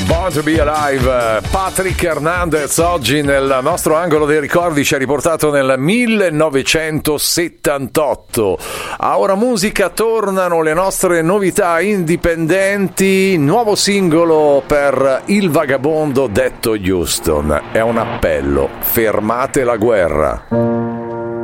Born to be Alive, Patrick Hernandez oggi nel nostro angolo dei ricordi ci ha riportato nel 1978. A Ora Musica tornano le nostre novità indipendenti, nuovo singolo per Il Vagabondo detto Houston, è un appello, fermate la guerra.